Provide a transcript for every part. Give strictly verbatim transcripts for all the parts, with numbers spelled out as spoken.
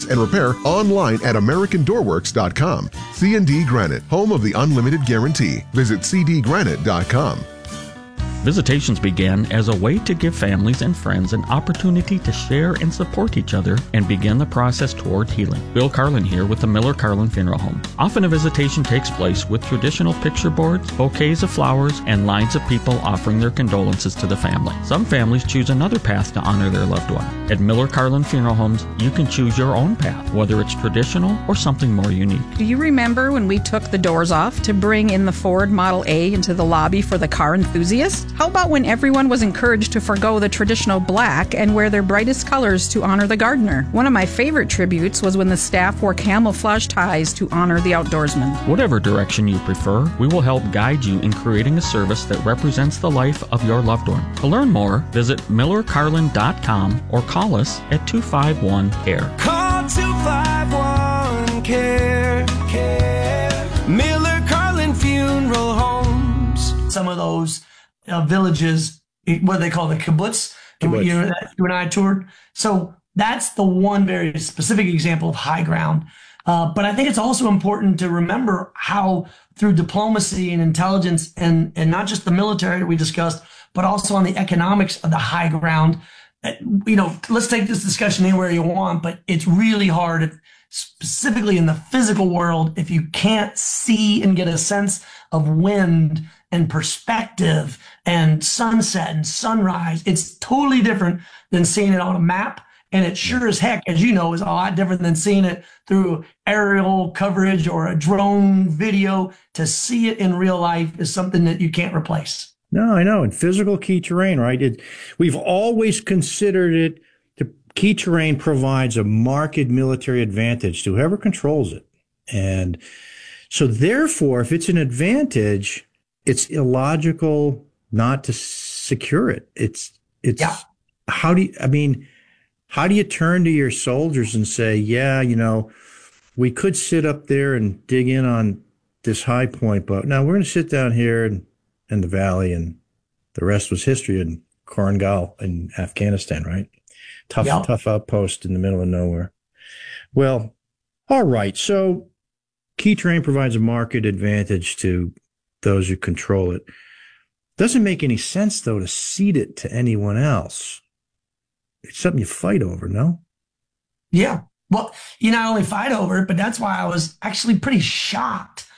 and repair online at american door works dot com. C and D Granite, home of the unlimited guarantee. Visit c d granite dot com. Visitations began as a way to give families and friends an opportunity to share and support each other and begin the process toward healing. Bill Carlin here with the Miller Carlin Funeral Home. Often a visitation takes place with traditional picture boards, bouquets of flowers, and lines of people offering their condolences to the family. Some families choose another path to honor their loved one. At Miller Carlin Funeral Homes, you can choose your own path, whether it's traditional or something more unique. Do you remember when we took the doors off to bring in the Ford Model A into the lobby for the car enthusiast? How about when everyone was encouraged to forgo the traditional black and wear their brightest colors to honor the gardener? One of my favorite tributes was when the staff wore camouflage ties to honor the outdoorsman. Whatever direction you prefer, we will help guide you in creating a service that represents the life of your loved one. To learn more, visit miller carlin dot com or call us at two five one C A R E. Call two five one C A R E. Care. Miller Carlin Funeral Homes. Some of those Uh, villages, what they call the kibbutz, Kibbutz. You, know, you and I toured. So that's the one very specific example of high ground. Uh, but I think it's also important to remember how through diplomacy and intelligence and, and not just the military that we discussed, but also on the economics of the high ground, uh, you know, let's take this discussion anywhere you want, but it's really hard, if, specifically in the physical world, if you can't see and get a sense of wind and perspective and sunset and sunrise. It's totally different than seeing it on a map. And it sure as heck, as you know, is a lot different than seeing it through aerial coverage or a drone video. To see it in real life is something that you can't replace. No, I know. And physical key terrain, right? It, we've always considered it, the key terrain provides a marked military advantage to whoever controls it. And so therefore, if it's an advantage, it's illogical not to secure it. It's, it's, yeah. how do you, I mean, how do you turn to your soldiers and say, yeah, you know, we could sit up there and dig in on this high point, but now we're going to sit down here in, in the valley, and the rest was history in Korangal in Afghanistan, right? Tough, yeah. tough outpost in the middle of nowhere. Well, all right. So key terrain provides a market advantage to those who control it. Doesn't make any sense, though, to cede it to anyone else. It's something you fight over, no? Yeah. Well, you not only fight over it, but that's why I was actually pretty shocked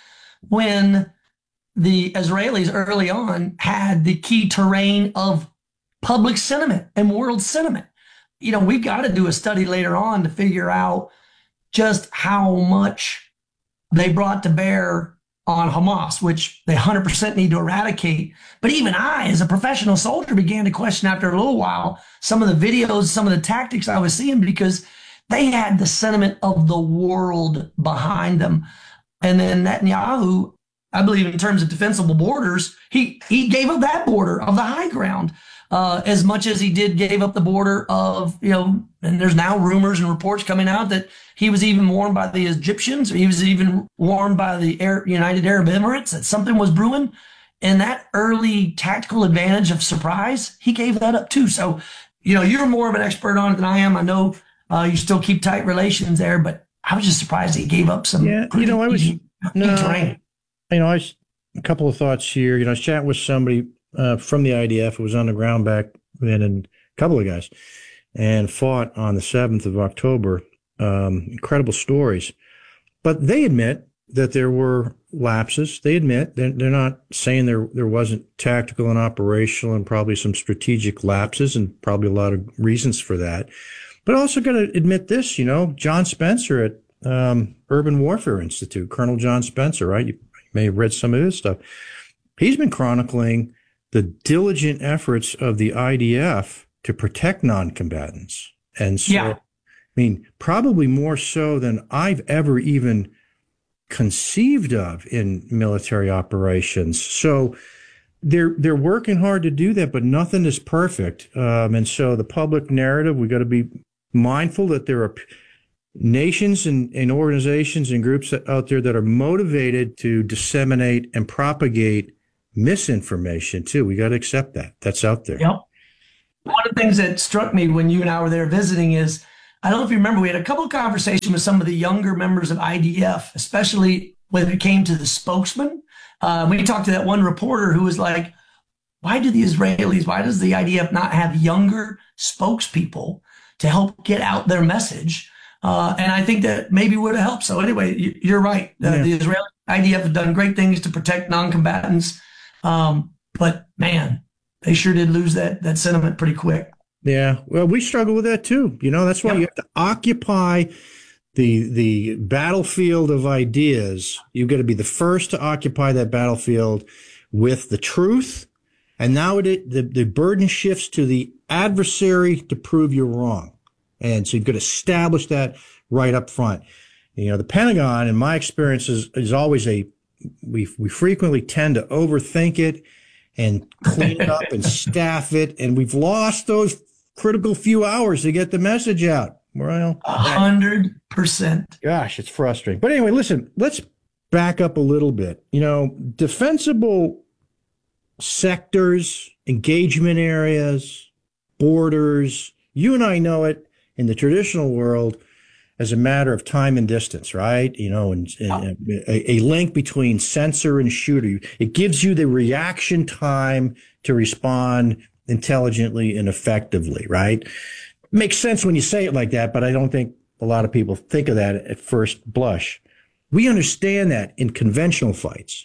when the Israelis early on had the key terrain of public sentiment and world sentiment. You know, we've got to do a study later on to figure out just how much they brought to bear on Hamas, which they one hundred percent need to eradicate. But even I, as a professional soldier, began to question after a little while some of the videos, some of the tactics I was seeing, because they had the sentiment of the world behind them. And then Netanyahu, I believe in terms of defensible borders, he, he gave up that border of the high ground uh, as much as he did gave up the border of, you know, and there's now rumors and reports coming out that he was even warned by the Egyptians, or he was even warned by the Air, United Arab Emirates that something was brewing. And that early tactical advantage of surprise, he gave that up too. So, you know, you're more of an expert on it than I am. I know uh, you still keep tight relations there, but I was just surprised he gave up some. Yeah, you know, I was, no, terrain. you know, I was, a couple of thoughts here. You know, I was chatting with somebody uh, from the I D F who was on the ground back then, and a couple of guys, and fought on the seventh of October. Um, incredible stories. But they admit that there were lapses. They admit they're, they're not saying there there wasn't tactical and operational and probably some strategic lapses, and probably a lot of reasons for that. But also got to admit this, you know, John Spencer at um, Urban Warfare Institute, Colonel John Spencer, right? You may have read some of his stuff. He's been chronicling the diligent efforts of the I D F to protect non-combatants. And so, yeah. I mean, probably more so than I've ever even conceived of in military operations. So they're they're working hard to do that, but nothing is perfect. Um, and so the public narrative, we got to be mindful that there are nations and, and organizations and groups out there that are motivated to disseminate and propagate misinformation too. We got to accept that. That's out there. Yep. One of the things that struck me when you and I were there visiting is I don't know if you remember, we had a couple of conversations with some of the younger members of I D F, especially when it came to the spokesman. Uh, we talked to that one reporter who was like, why do the Israelis, why does the I D F not have younger spokespeople to help get out their message? Uh, and I think that maybe would have helped. So anyway, you're right. Uh, yeah. The Israeli I D F have done great things to protect non-combatants. Um, but man, they sure did lose that, that sentiment pretty quick. Yeah. Well, we struggle with that too. You know, that's why yeah. you have to occupy the, the battlefield of ideas. You've got to be the first to occupy that battlefield with the truth. And now it, the, the burden shifts to the adversary to prove you're wrong. And so you've got to establish that right up front. You know, the Pentagon, in my experience, is, is always a, we, we frequently tend to overthink it and clean it up and staff it. And we've lost those critical few hours to get the message out. Well, a hundred percent. Gosh, it's frustrating. But anyway, listen, let's back up a little bit. You know, defensible sectors, engagement areas, borders. You and I know it in the traditional world as a matter of time and distance, right? You know, and, and a, a link between sensor and shooter. It gives you the reaction time to respond intelligently and effectively, right? Makes sense when you say it like that, but I don't think a lot of people think of that at first blush. We understand that in conventional fights.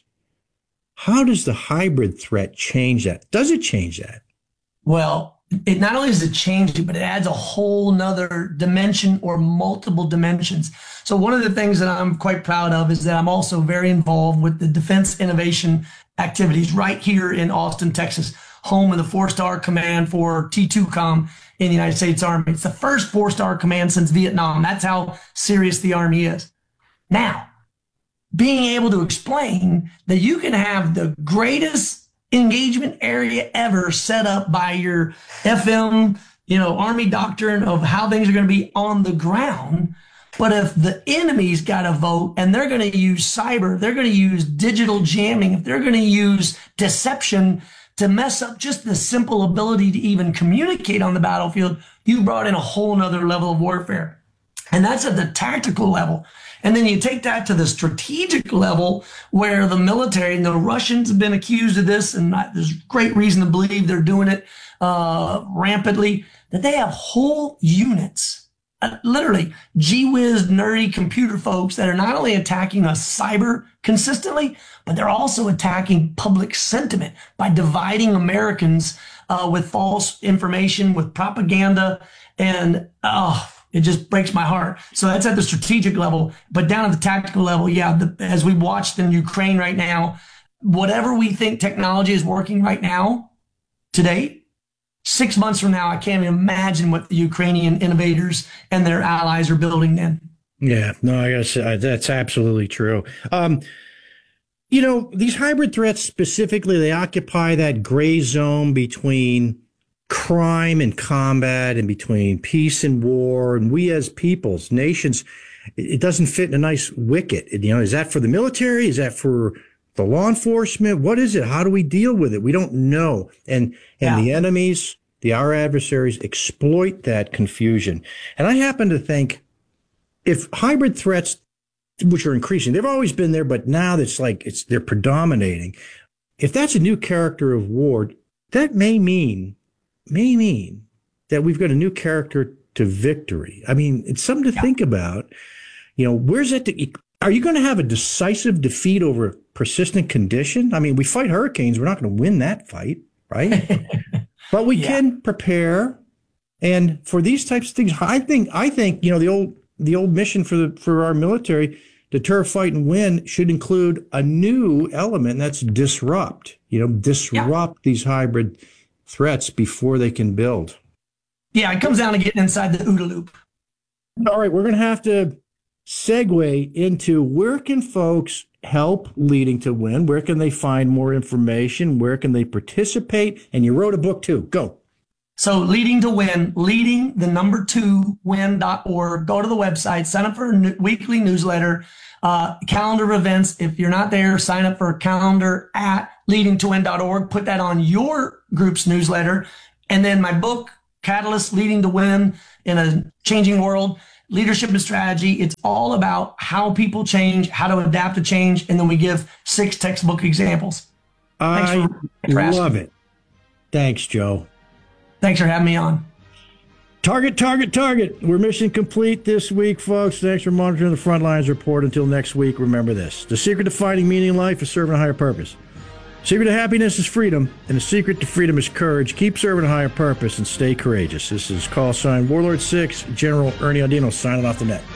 How does the hybrid threat change that? Does it change that? Well, it not only does it change it, but it adds a whole nother dimension or multiple dimensions. So one of the things that I'm quite proud of is that I'm also very involved with the defense innovation activities right here in Austin, Texas, home of the four-star command for T two com in the United States Army. It's the first four-star command since Vietnam. That's how serious the Army is. Now, being able to explain that you can have the greatest engagement area ever set up by your F M, you know, Army doctrine of how things are going to be on the ground. But if the enemy's got to vote and they're going to use cyber, they're going to use digital jamming, if they're going to use deception to mess up just the simple ability to even communicate on the battlefield, you brought in a whole nother level of warfare. And that's at the tactical level. And then you take that to the strategic level where the military, and the Russians have been accused of this, and there's great reason to believe they're doing it uh, rampantly, that they have whole units, uh, literally gee whiz nerdy computer folks that are not only attacking us cyber consistently, but they're also attacking public sentiment by dividing Americans uh, with false information, with propaganda, and oh, it just breaks my heart. So that's at the strategic level. But down at the tactical level, yeah, the, as we watched in Ukraine right now, whatever we think technology is working right now, today, six months from now, I can't even imagine what the Ukrainian innovators and their allies are building then. Yeah, no, I gotta say, that's absolutely true. Um, you know, these hybrid threats specifically, they occupy that gray zone between crime and combat and between peace and war. And we as peoples, nations, it doesn't fit in a nice wicket. You know, is that for the military? Is that for the law enforcement? What is it? How do we deal with it? We don't know. And, and yeah. the enemies, the, our adversaries exploit that confusion. And I happen to think if hybrid threats, which are increasing, they've always been there, but now it's like it's, they're predominating. If that's a new character of war, that may mean may mean that we've got a new character to victory. I mean, it's something to yeah. think about. You know, where's it? To, are you going to have a decisive defeat over a persistent condition? I mean, we fight hurricanes. We're not going to win that fight, right? But we yeah. can prepare. And for these types of things, I think, I think, you know, the old, the old mission for the, for our military, deter, fight, and win, should include a new element that's disrupt, you know, disrupt yeah. these hybrid threats before they can build. Yeah, it comes down to getting inside the OODA loop. All right, we're going to have to segue into where can folks help Leading to Win? Where can they find more information? Where can they participate? And you wrote a book too. Go. So Leading to Win, leading the number two win dot org. Go to the website, sign up for a new, weekly newsletter, uh, calendar of events. If you're not there, sign up for a calendar at leading to win dot org. Put that on your group's newsletter. And then my book Catalyst Leading to Win in a Changing World, Leadership and Strategy. It's all about how people change, how to adapt to change, and then we give six textbook examples. Thanks I for, for love it. Thanks, Joe. Thanks for having me on. Target, target, target. We're mission complete this week, folks. Thanks for monitoring the Frontlines Report. Until next week, remember this. The secret to finding meaning in life is serving a higher purpose. The secret to happiness is freedom, and the secret to freedom is courage. Keep serving a higher purpose and stay courageous. This is call sign Warlord six, General Ernie Audino signing off the net.